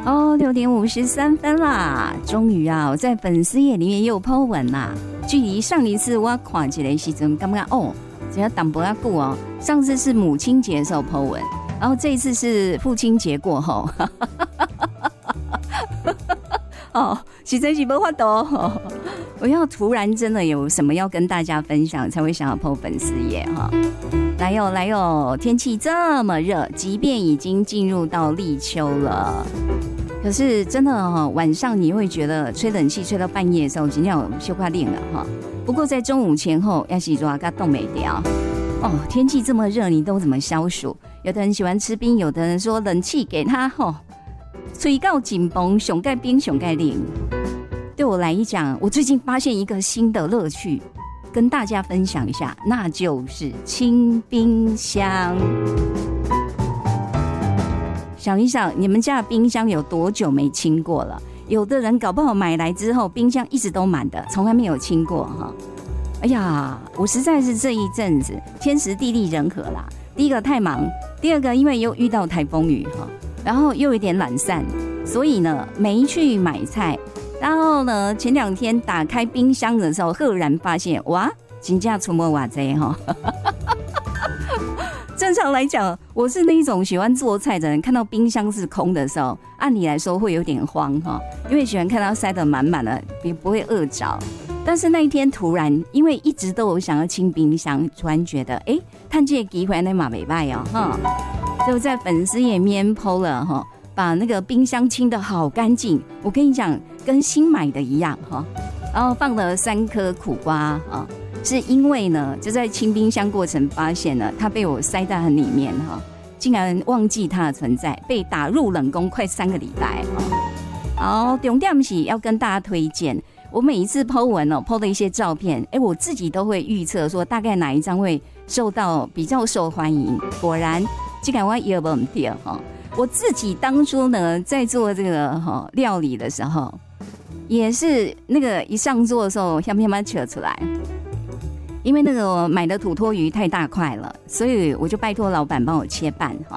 哦，6:53啦，终于啊，我在粉丝页里面也有 po 文啦。距离上一次我看一个时阵，感觉哦，只要淡薄仔久哦。上次是母亲节的时候 po 文，然后这一次是父亲节过后。哦，实在是没法度哦。我要突然真的有什么要跟大家分享，才会想要 po 粉丝页哈。来哟来哟，天气这么热，即便已经进入到立秋了，可是真的哈，晚上你会觉得吹冷气吹到半夜的时候，今天有休快令了哈。不过在中午前后，要是抓个冻没掉哦。天气这么热，你都怎么消暑？有的人喜欢吃冰，有的人说冷气给他吼，吹到紧绷，熊盖冰熊盖冷。对我来讲，我最近发现一个新的乐趣。跟大家分享一下，那就是清冰箱。想一想，你们家的冰箱有多久没清过了？有的人搞不好买来之后，冰箱一直都满的，从来没有清过哈。哎呀，我实在是这一阵子天时地利人和啦。第一个太忙，第二个因为又遇到台风雨哈，然后又有点懒散，所以呢没去买菜。然后呢，前2天打开冰箱的时候，赫然发现，哇，真的出没哇这哈！正常来讲，我是那一种喜欢做菜的人，看到冰箱是空的时候，按理来说会有点慌哈，因为喜欢看到塞得满满的，也不会饿着。但是那一天突然，因为一直都有想要清冰箱，突然觉得，探这个机会那嘛没败哦哈，就在粉丝页面 po 了哈。把那个冰箱清得好干净，我跟你讲，跟新买的一样哈。然后放了3颗苦瓜啊，是因为呢，就在清冰箱过程发现了它被我塞在很里面哈，竟然忘记它的存在，被打入冷宫快3个礼拜哈。好，重点是要跟大家推荐，我每一次 po 文哦 ，po 的一些照片，我自己都会预测说大概哪一张会比较受欢迎。果然，这个我也没对哈。我自己当初呢，在做这个料理的时候，也是那个一上桌的时候，香片把它扯出来，因为那个我买的土托鱼太大块了，所以我就拜托老板帮我切半哈。